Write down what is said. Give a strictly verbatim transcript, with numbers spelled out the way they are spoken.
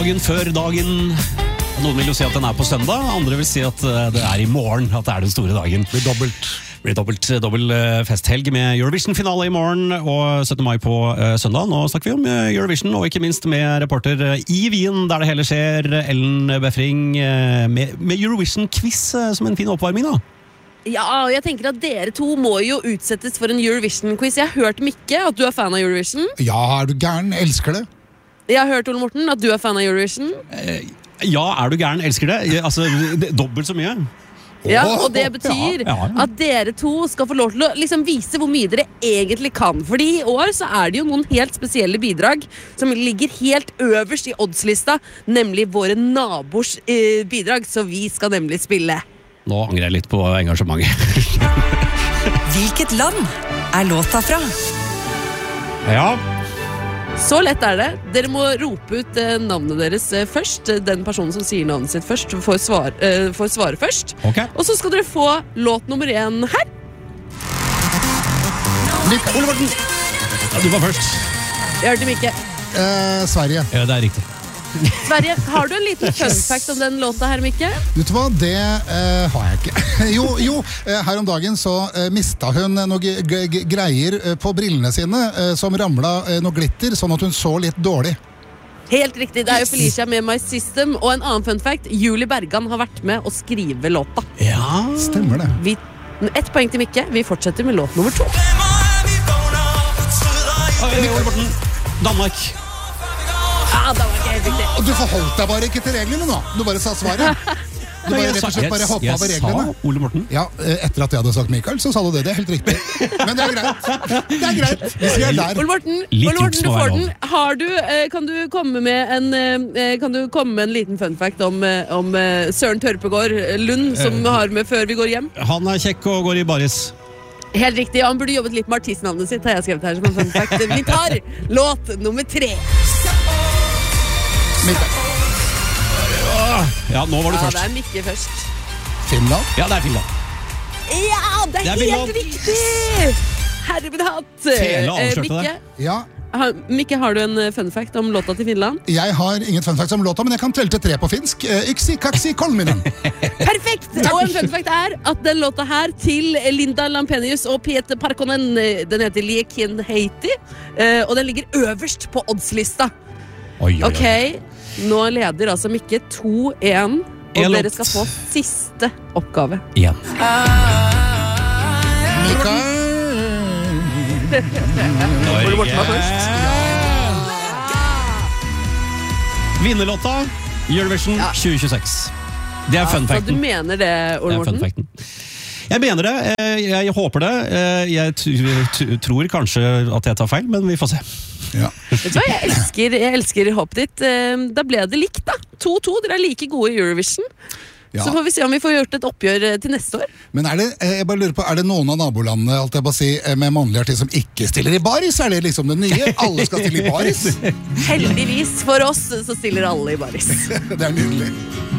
Dagen før dagen. Noen vil jo si at den er på søndag, andre vil si at det er i morgen at det er den store dagen. Det blir dobbelt. Det blir dobbelt, dobbelt festhelg med Eurovision-finale i morgen og syttende mai på uh, søndag. Nå snakker vi om Eurovision, og ikke minst med reporter i Wien, der det hele skjer, Ellen Befring, uh, med, med Eurovision-quiz uh, som en fin oppvarming da. Ja, og jeg tenker at dere to må jo utsettes for en Eurovision-quiz. Jeg har hørt, Mikke, at du er fan av Eurovision. Ja, er du gæren? Elsker det. Jeg har hørt, Ole Morten, at du er fan av Eurovision. Uh, ja, er du gæren? Elsker det? Altså, det, dobbelt så mye. Ja, og det betyr ja, ja, ja. at dere to skal få lov til å liksom vise hvor mye dere egentlig kan. Fordi i år så er det jo noen helt spesielle bidrag som ligger helt øverst i oddslista, nemlig våre nabors eh, bidrag, så vi skal nemlig spille. Nå angrer jeg litt på engasjementet. Hvilket land er låta fra? Ja. Så lett er det. Dere må rope ut eh, navnet deres eh, først. Den personen som sier navnet sitt først får, svar, eh, får svare først. Okay. Og så skal dere få låt nummer én her. Ole Morten. Ja, du var først. Jeg hørte Mikke. Eh, Sverige. Ja, det er riktig. Sverige, har du en liten fun fact om den låta her, Mikke? Vet du hva, det eh, har jeg ikke. jo, jo, eh, her om dagen så eh, mistet hun noen g- g- greier eh, på brillene sine eh, som ramlet eh, noe glitter, sånn at hun så litt dårlig. Helt riktig, det er jo Felicia med My System. Og en annen fun fact, Julie Bergan har vært med å skrive låta. Ja. Stemmer det. Vi, ett poeng til Mikke. Vi fortsetter med låt nummer to. Ole Morten. Danmark. Ja, det var ikke helt riktig. Og du forholdt deg bare ikke til reglene nå. Du bare sa svaret. Du bare rett og slett bare hoppet over reglene. Jeg sa Ole Morten. Ja, etter at jeg hadde sagt Mikael, så sa du det. Det er helt riktig. Men det er greit. Det er greit. Hvis vi er der. Ole Morten, Litt Ole Morten, juks du må får være den. Har du, eh, kan, du komme med en, eh, kan du komme med en liten fun fact om, eh, om eh, Søren Tørpegård Lund, som vi har med før vi går hjem? Han er kjekk og går i baris. Helt riktig, han burde jobbet litt med artistnavnet sitt, har jeg skrevet her som en fun fact. Vi tar låt nummer tre. Mikael. Ja, nå var du Ja, først. det er Mikke først. Finland. Ja, det er Finland. Ja, det er, Det er helt Finland. riktig! Herre min hatt! Tele avslørte Eh, Mikke, Ja, har, Mikke, har du en eh, fun fact om låta til Finland? jeg har ingen fun facts om låta, men jeg kan telle til tre på finsk. Eh, Yksi, kaksi, kolminen. Perfekt! Og en fun fact er at den låta her til Linda Lampenius og Peter Parkonen, eh, den heter Liekin Heiti, eh, og den ligger øverst på oddslista. Oi, oi, oi. Ok, nå leder altså Mikke to én, og En dere låt. skal få siste oppgave. Igjen. Mikael. Ole Morten var først. Vinnerlåta Eurovision Ja. tjue tjueseks. Det er fun Så du facten. mener det, Ole Det er fun Morten? facten. Jeg mener det, eh, jeg håper det. Eh, Jeg t- t- tror kanskje at jeg tar feil, men vi får se. Ja. Vet du hva, jeg elsker, jeg elsker hoppet ditt. Eh, Da ble det likt, da. to to, dere er like gode i Eurovision. Ja. Så får vi se om vi får gjort et oppgjør eh, til neste år. Men er det, eh, jeg bare lurer på, er det noen av nabolandene alt jeg bare si, eh, med mannlige artister som ikke stiller i baris? Er det liksom det nye? Alle skal stille i baris? Heldigvis for oss så stiller alle i baris. Det er nydelig.